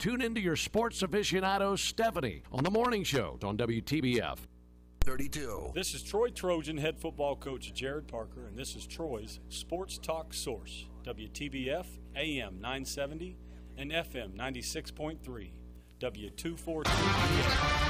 tune into your sports aficionado, Stephanie, on the morning show on WTBF. 32. This is Troy Trojan head football coach Jared Parker, and this is Troy's Sports Talk Source, WTBF AM 970 and FM 96.3, W242.